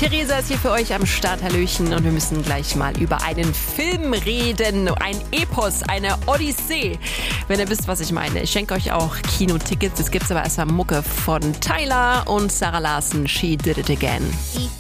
Theresa ist hier für euch am Start, hallöchen, und wir müssen gleich mal über einen Film reden, ein Epos, eine Odyssee, wenn ihr wisst, was ich meine. Ich schenke euch auch Kinotickets, es gibt aber erstmal Mucke von Tyler und Sarah Larson, She Did It Again.